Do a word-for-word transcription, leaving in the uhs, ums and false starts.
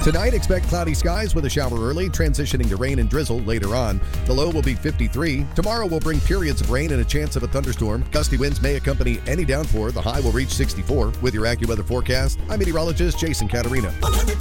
Tonight, expect cloudy skies with a shower early, transitioning to rain and drizzle later on. The low will be fifty-three. Tomorrow will bring periods of rain and a chance of a thunderstorm. Gusty winds may accompany any downpour. The high will reach sixty-four. With your AccuWeather forecast, I'm meteorologist Jason Caterina.